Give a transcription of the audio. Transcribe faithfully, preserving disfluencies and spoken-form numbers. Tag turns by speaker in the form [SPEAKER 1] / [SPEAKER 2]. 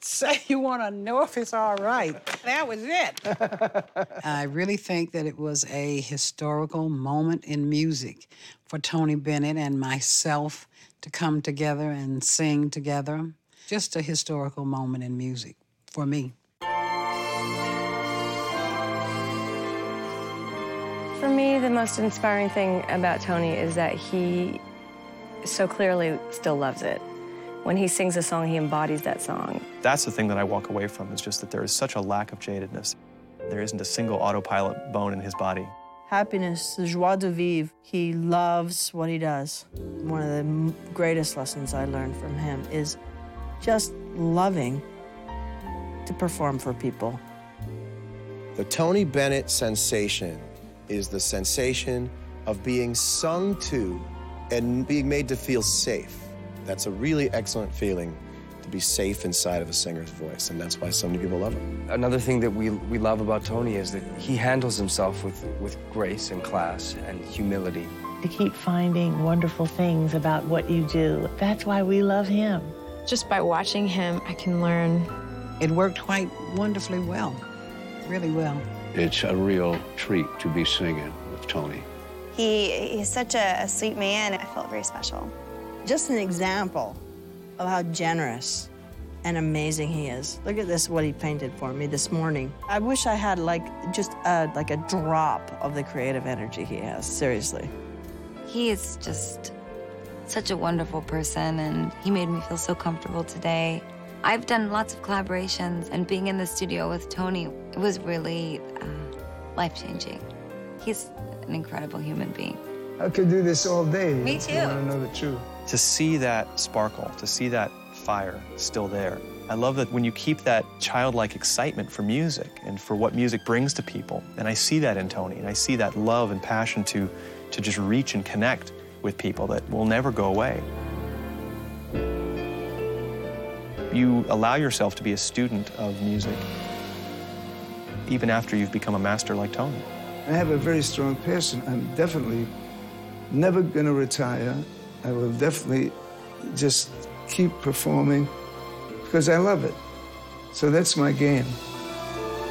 [SPEAKER 1] say you want to know if it's all right. That was it.
[SPEAKER 2] I really think that it was a historical moment in music for Tony Bennett and myself to come together and sing together. Just a historical moment in music for me.
[SPEAKER 3] For me, the most inspiring thing about Tony is that he so clearly still loves it. When he sings a song, he embodies that song.
[SPEAKER 4] That's the thing that I walk away from, is just that there is such a lack of jadedness. There isn't a single autopilot bone in his body.
[SPEAKER 5] Happiness, the joie de vivre. He loves what he does. One of the greatest lessons I learned from him is just loving to perform for people.
[SPEAKER 6] The Tony Bennett sensation is the sensation of being sung to and being made to feel safe. That's a really excellent feeling, to be safe inside of a singer's voice, and that's why so many people love him.
[SPEAKER 7] Another thing that we, we love about Tony is that he handles himself with, with grace and class and humility.
[SPEAKER 8] To keep finding wonderful things about what you do. That's why we love him.
[SPEAKER 9] Just by watching him, I can learn.
[SPEAKER 2] It worked quite wonderfully well, really well.
[SPEAKER 10] It's a real treat to be singing with Tony.
[SPEAKER 11] He, he's such a, a sweet man. I felt very special.
[SPEAKER 5] Just an example of how generous and amazing he is. Look at this, what he painted for me this morning. I wish I had like just a, like a drop of the creative energy he has, seriously.
[SPEAKER 12] He is just such a wonderful person, and he made me feel so comfortable today. I've done lots of collaborations, and being in the studio with Tony, it was really uh, life-changing. He's an incredible human being.
[SPEAKER 13] I could do this all day.
[SPEAKER 12] Me too.
[SPEAKER 13] You want to know the truth.
[SPEAKER 4] To see that sparkle, to see that fire still there. I love that when you keep that childlike excitement for music and for what music brings to people, and I see that in Tony, and I see that love and passion to, to just reach and connect with people that will never go away. You allow yourself to be a student of music, even after you've become a master like Tony.
[SPEAKER 13] I have a very strong passion. I'm definitely never going to retire. I will definitely just keep performing because I love it. So that's my game.